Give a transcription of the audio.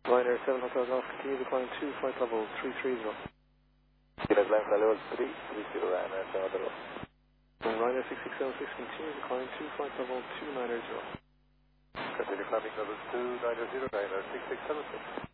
Ryanair 7 Hotel Golf, continue to climb 2, flight level 330. Climb flight level 330, Ryanair 7 Hotel Golf. Ryanair 6676, continue to climb 2, flight level 290. Continue climbing level 290, Ryanair 6676.